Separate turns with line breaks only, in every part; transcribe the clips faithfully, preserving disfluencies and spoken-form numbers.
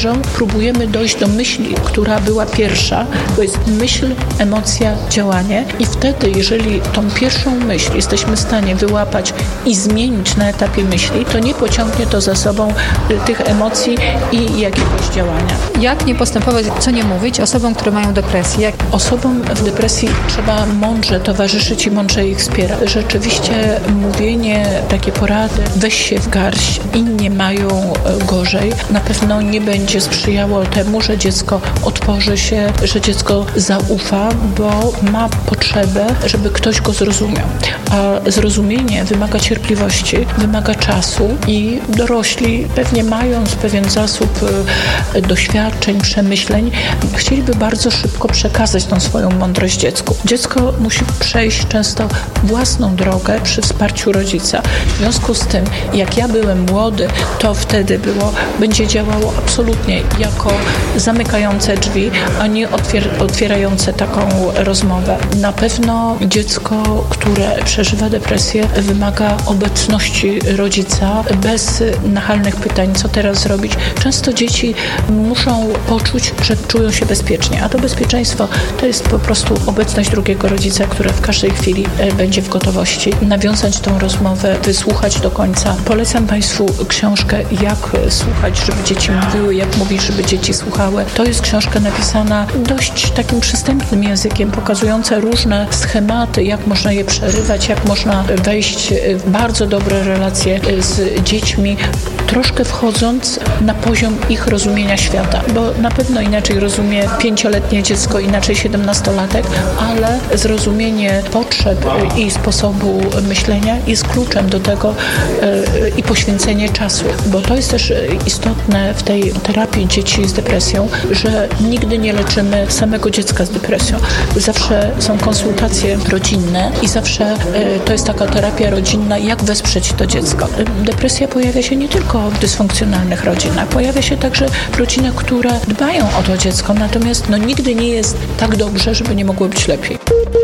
młodzieżą próbujemy dojść do myśli, która była pierwsza, to jest myśl, emocja, działanie i wtedy, jeżeli tą pierwszą myśl jesteśmy w stanie wyłapać i zmienić na etapie myśli, to nie pociągnie to za sobą tych emocji i jakiegoś działania.
Jak nie postępować, co nie mówić osobom, które mają depresję? Jak...
Osobom w depresji trzeba mądrze towarzyszyć i mądrze ich wspierać. Rzeczywiście mówienie, takie porady, weź się w garść, inni mają gorzej, na pewno nie będzie sprzyjało temu, że dziecko otworzy się, że dziecko zaufa, bo ma potrzebę, żeby ktoś go zrozumiał. A zrozumienie wymaga cierpliwości, wymaga czasu i dorośli, pewnie mając pewien zasób doświadczeń, przemyśleń, chcieliby bardzo szybko przekazać tą swoją mądrość dziecku. Dziecko musi przejść często własną drogę przy wsparciu rodzica. W związku z tym, jak ja byłem młody, to wtedy było, będzie działało absolutnie jako zamykające drzwi, a nie otwier- otwierające taką rozmowę. Na pewno dziecko, które przeżywa depresję, wymaga obecności rodzica bez nachalnych pytań, co teraz zrobić. Często dzieci muszą poczuć, że czują się bezpiecznie, a to bezpieczeństwo to jest po prostu obecność drugiego rodzica, który w każdej chwili będzie w gotowości nawiązać tą rozmowę, wysłuchać do końca. Polecam Państwu książkę Jak słuchać, żeby dzieci mówiły, jak mówić, żeby dzieci słuchały. To jest książka napisana dość takim przystępnym językiem, pokazująca różne schematy, jak można je przerywać, jak można wejść w bardzo dobre relacje z dziećmi, troszkę wchodząc na poziom ich rozumienia świata, bo na pewno inaczej rozumie pięcioletnie dziecko, inaczej siedemnastolatek, ale zrozumienie potrzeb i sposobu myślenia jest kluczem do tego i poświęcenie czasu, bo to jest też istotne w tej terapii dzieci z depresją, że nigdy nie leczymy samego dziecka z depresją. Zawsze są konsultacje rodzinne i zawsze to jest taka terapia rodzinna, jak wesprzeć to dziecko. Depresja pojawia się nie tylko w dysfunkcjonalnych rodzinach, pojawia się także w rodzinach, które dbają o to dziecko, natomiast no, nigdy nie jest tak dobrze, żeby nie mogło być lepiej.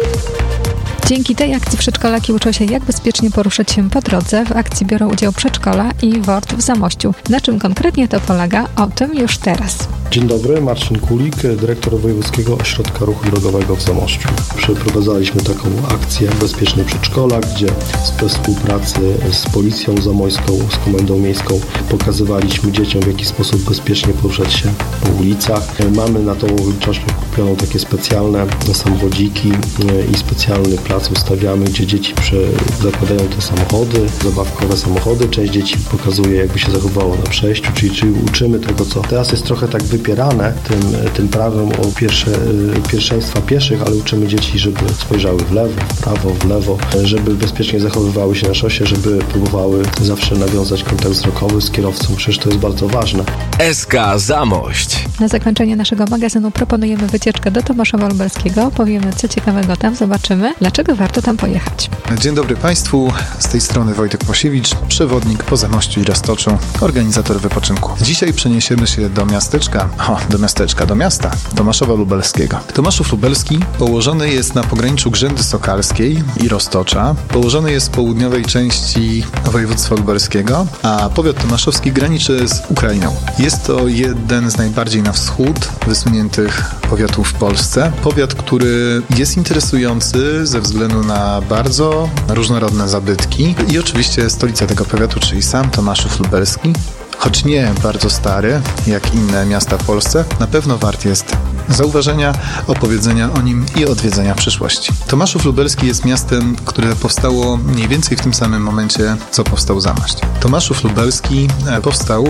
Dzięki tej akcji przedszkolaki uczą się, jak bezpiecznie poruszać się po drodze. W akcji biorą udział przedszkola i W O R T w Zamościu. Na czym konkretnie to polega? O tym już teraz.
Dzień dobry, Marcin Kulik, dyrektor Wojewódzkiego Ośrodka Ruchu Drogowego w Zamościu. Przeprowadzaliśmy taką akcję Bezpieczny Przedszkola, gdzie we współpracy z Policją Zamojską, z Komendą Miejską pokazywaliśmy dzieciom, w jaki sposób bezpiecznie poruszać się po ulicach. Mamy na tą okoliczność kupioną takie specjalne samochodziki i specjalny plac ustawiamy, gdzie dzieci zakładają te samochody, zabawkowe samochody. Część dzieci pokazuje, jakby się zachowało na przejściu, czyli, czyli uczymy tego, co teraz jest trochę tak wypierane tym, tym prawem o pierwsze, pierwszeństwa pieszych, ale uczymy dzieci, żeby spojrzały w lewo, w prawo, w lewo, żeby bezpiecznie zachowywały się na szosie, żeby próbowały zawsze nawiązać kontakt wzrokowy z kierowcą. Przecież to jest bardzo ważne.
S K Zamość.
Na zakończenie naszego magazynu proponujemy wycieczkę do Tomaszowa Lubelskiego. Powiemy, co ciekawego tam zobaczymy. Dlaczego warto tam pojechać?
Dzień dobry Państwu, z tej strony Wojtek Posiewicz, przewodnik po Zamościu i Roztoczu, organizator wypoczynku. Dzisiaj przeniesiemy się do miasteczka, o, do miasteczka, do miasta Tomaszowa Lubelskiego. Tomaszów Lubelski położony jest na pograniczu Grzędy Sokalskiej i Roztocza. Położony jest w południowej części województwa lubelskiego, a powiat tomaszowski graniczy z Ukrainą. Jest to jeden z najbardziej na wschód wysuniętych powiatów w Polsce. Powiat, który jest interesujący ze względu na bardzo różnorodne zabytki i oczywiście stolica tego powiatu, czyli sam Tomaszów Lubelski, choć nie bardzo stary, jak inne miasta w Polsce, na pewno wart jest zauważenia, opowiedzenia o nim i odwiedzenia w przyszłości. Tomaszów Lubelski jest miastem, które powstało mniej więcej w tym samym momencie, co powstał Zamość. Tomaszów Lubelski powstał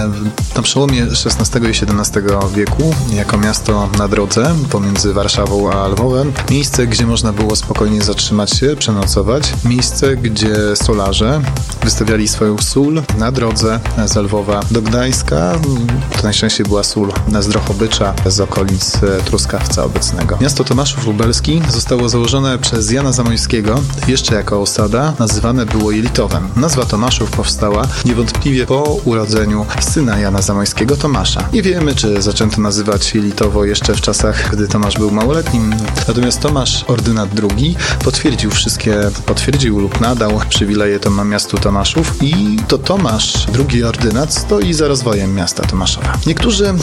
na przełomie szesnastego i siedemnastego wieku jako miasto na drodze pomiędzy Warszawą a Lwowem. Miejsce, gdzie można było spokojnie zatrzymać się, przenocować. Miejsce, gdzie solarze wystawiali swoją sól na drodze z Lwowa do Gdańska. To najczęściej była sól z Drohobycza, z okolic Truskawca obecnego. Miasto Tomaszów Lubelski zostało założone przez Jana Zamojskiego jeszcze jako osada, nazywane było Jelitowem. Nazwa Tomaszów powstała niewątpliwie po urodzeniu syna Jana Zamojskiego, Tomasza. Nie wiemy, czy zaczęto nazywać Jelitowo jeszcze w czasach, gdy Tomasz był małoletnim. Natomiast Tomasz Ordynat drugi potwierdził wszystkie, potwierdził lub nadał przywileje to miastu Tomaszów i to Tomasz drugi Ordynat stoi za rozwojem miasta Tomaszowa. Niektórzy